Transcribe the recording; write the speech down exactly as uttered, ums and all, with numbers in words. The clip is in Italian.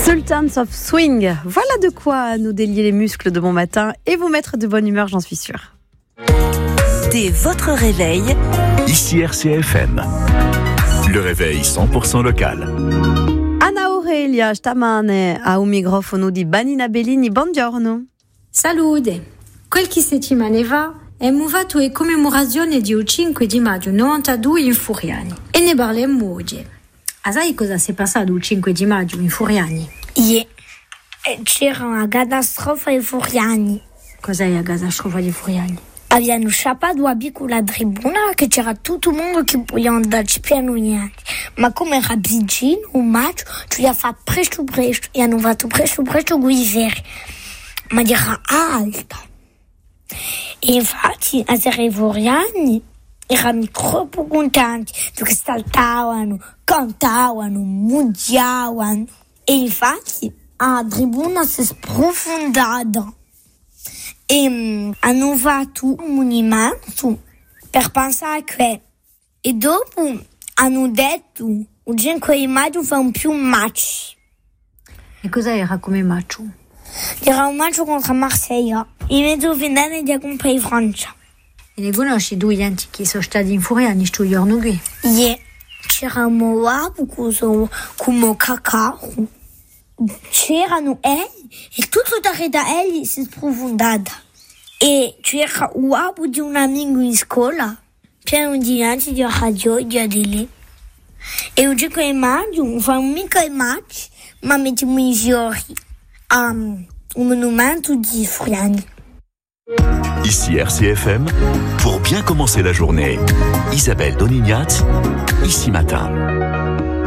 Sultans of Swing, voilà de quoi nous délier les muscles de bon matin et vous mettre de bonne humeur, j'en suis sûre. Dès votre réveil, ici R C F M, le réveil cent pour cent local. Anna Aurelia, stamane a un microfono di Vanina Bellini, buongiorno. Salute, qualche settimana fa abbiamo fatto le commemorazioni del cinque di maggio novantadue in Furiani e ne parliamo oggi. Ah, sai cosa si è passato il cinque di maggio in Furiani? Yeah. C'era una catastrofe in Furiani. Cos'è la catastrofe di Furiani? Abbiamo sciapato a piccola tribuna che c'era tutto il mondo che voleva andarci piano niente. Ma come era piccino, un maggio, ci ha fatto presto presto e hanno fatto presto presto con i ferri. Ma era alta. E infatti, a i Furiani erano troppo contenti perché saltavano, cantavano, mugiavano. E infatti, la tribuna si è sprofondata. E um, hanno fatto un monumento per pensare che. E dopo hanno detto il cinque di maggio fa un più match. E cosa era come match? Era un match contro Marsiglia, in mezzo finale di Coppa di Francia. E ne conosci due gente che sono stati in Furiani sto giorno qui? Yeah. C'erano Wabu come cacao. C'erano elli e tutto da da elli si è sprofondata. E c'era un Wabu di un amico in scuola, pieno di gente di radio e di lì. E il cinque di maggio fa un mica il match, ma mettiamo i giorni a um, un monumento di Furiani. Ici R C F M, pour bien commencer la journée, Isabelle Donignat, ici matin.